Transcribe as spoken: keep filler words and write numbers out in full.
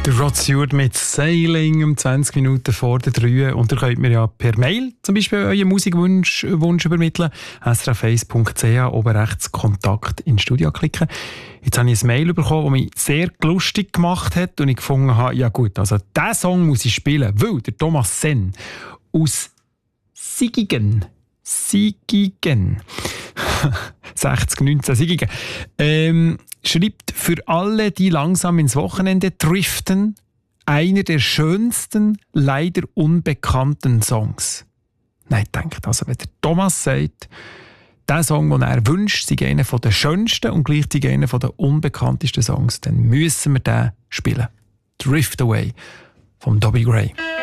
Der Rod Stewart mit Sailing um zwanzig Minuten vor der drei. Und ihr könnt mir ja per Mail zum Beispiel euren Musikwunsch Wunsch übermitteln. s r f eins punkt c h, oben rechts Kontakt ins Studio klicken. Jetzt habe ich ein Mail bekommen, das mich sehr lustig gemacht hat und ich gefunden habe, ja gut, also diesen Song muss ich spielen, weil der Thomas Senn aus Sigigen, Sigigen, sechzig neunzehn Sigigen, ähm, schreibt für alle, die langsam ins Wochenende driften, einer der schönsten, leider unbekannten Songs. Nein, denkt, also wenn der Thomas sagt, der Song, den er wünscht, sei einer der schönsten und gleichzeitig einer der unbekanntesten Songs, dann müssen wir den spielen. Drift Away von Dobby Gray.